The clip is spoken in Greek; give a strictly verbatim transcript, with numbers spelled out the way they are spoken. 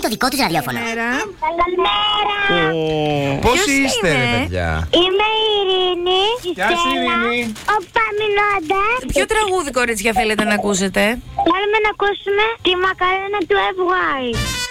το δικό της ραδιόφωνο. Καλημέρα. Πώς είστε, ρε παιδιά? Είμαι η Ειρήνη. Γεια σου, Ειρήνη. Ο Παμινώντας. Ποιο τραγούδι, κορίτσια, θέλετε να ακούσετε? Θέλουμε να ακούσουμε τη μακαρένα του εφ γουάι.